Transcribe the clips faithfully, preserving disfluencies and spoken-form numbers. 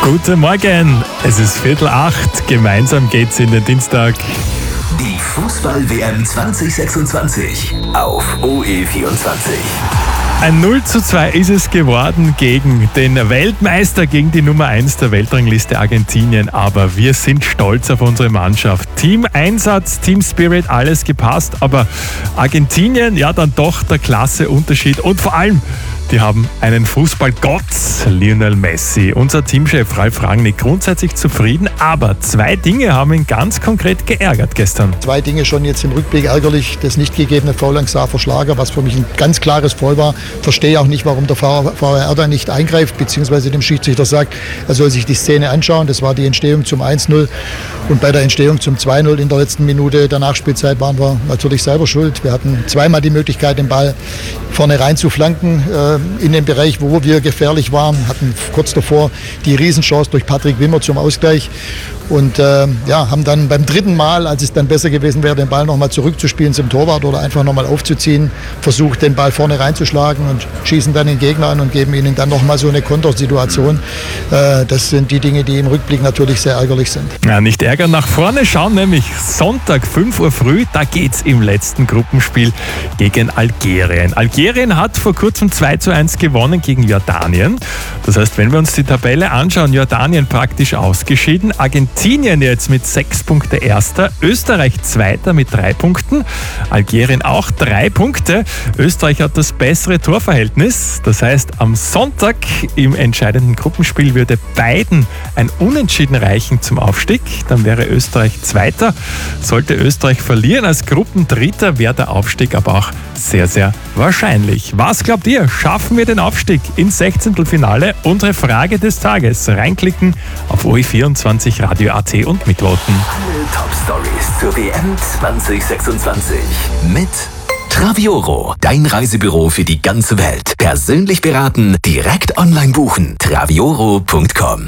Guten Morgen, es ist Viertel acht, gemeinsam geht's in den Dienstag. Die Fußball-W M zwanzig sechsundzwanzig auf O E vierundzwanzig. Ein null zu zwei ist es geworden gegen den Weltmeister, gegen die Nummer eins der Weltrangliste Argentinien. Aber wir sind stolz auf unsere Mannschaft. Team-Einsatz, Team-Spirit, alles gepasst. Aber Argentinien, ja dann doch der Klasseunterschied. Und vor allem, die haben einen Fußballgott, Lionel Messi. Unser Teamchef Ralf Rangnick grundsätzlich zufrieden. Aber zwei Dinge haben ihn ganz konkret geärgert gestern. Zwei Dinge schon jetzt im Rückblick ärgerlich. Das nicht gegebene Foul an Xaver Schlager, was für mich ein ganz klares Foul war. Verstehe auch nicht, warum der V A R da nicht eingreift, beziehungsweise dem Schiedsrichter sagt, er soll sich die Szene anschauen. Das war die Entstehung zum eins null. Und bei der Entstehung zum zwei null in der letzten Minute der Nachspielzeit waren wir natürlich selber schuld. Wir hatten zweimal die Möglichkeit, den Ball vorne rein zu flanken, äh, in den Bereich, wo wir gefährlich waren. Hatten kurz davor die Riesenchance durch Patrick Wimmer zum Ausgleich. Und äh, ja, haben dann beim dritten Mal, als es dann besser gewesen wäre, den Ball nochmal zurückzuspielen zum Torwart oder einfach nochmal aufzuziehen, versucht, den Ball vorne reinzuschlagen und schießen dann den Gegner an und geben ihnen dann nochmal so eine Kontersituation. Äh, das sind die Dinge, die im Rückblick natürlich sehr ärgerlich sind. Ja, nicht ärgern, nach vorne schauen, nämlich Sonntag fünf Uhr früh, da geht's im letzten Gruppenspiel gegen Algerien. Algerien hat vor kurzem zwei zu eins gewonnen gegen Jordanien. Das heißt, wenn wir uns die Tabelle anschauen, Jordanien praktisch ausgeschieden, Argentinien jetzt mit sechs Punkte Erster, Österreich Zweiter mit drei Punkten, Algerien auch drei Punkte. Österreich hat das bessere Torverhältnis. Das heißt, am Sonntag im entscheidenden Gruppenspiel würde beiden ein Unentschieden reichen zum Aufstieg. Dann wäre Österreich Zweiter. Sollte Österreich verlieren als Gruppendritter, wäre der Aufstieg aber auch sehr, sehr wahrscheinlich. Was glaubt ihr? Schaffen wir den Aufstieg ins Sechzehntelfinale? Unsere Frage des Tages. Reinklicken auf O E vierundzwanzig Radio A T und mitvoten. Alle Top-Stories zur W M zwanzig sechsundzwanzig mit Travioro, dein Reisebüro für die ganze Welt. Persönlich beraten, direkt online buchen. travioro punkt com.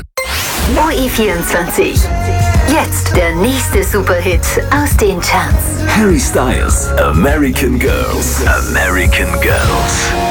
O E vierundzwanzig. Jetzt der nächste Superhit aus den Charts. Harry Styles, American Girls. American Girls.